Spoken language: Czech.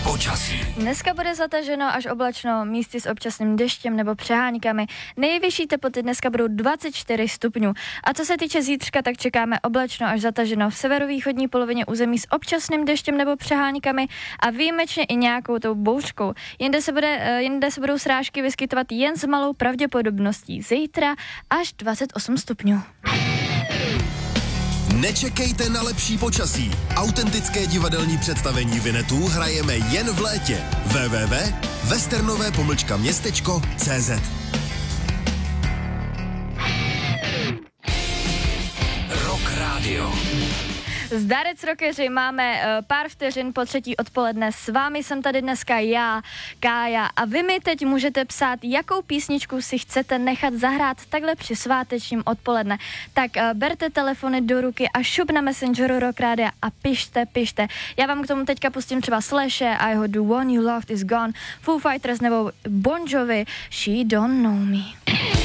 Počasí. Dneska bude zataženo až oblačno, místy s občasným deštěm nebo přeháňkami. Nejvyšší teploty dneska budou 24 stupňů. A co se týče zítřka, tak čekáme oblačno až zataženo v severovýchodní polovině území s občasným deštěm nebo přeháňkami a výjimečně i nějakou tou bouřkou. Jinde se budou srážky vyskytovat jen s malou pravděpodobností. Zítra až 28 stupňů. Nečekejte na lepší počasí. Autentické divadelní představení Vinetů hrajeme jen v létě. www.westernové-městečko.cz Rock Radio. Zdarec rockeři, máme pár vteřin po 3. odpoledne. S vámi jsem tady dneska já, Kája, a vy mi teď můžete psát, jakou písničku si chcete nechat zahrát takhle při svátečním odpoledne. Tak berte telefony do ruky a šup na Messengeru Rock Radio a pište. Já vám k tomu teďka pustím třeba Slashe a jeho The One You Loved Is Gone, Foo Fighters nebo Bon Jovi, She Don't Know Me.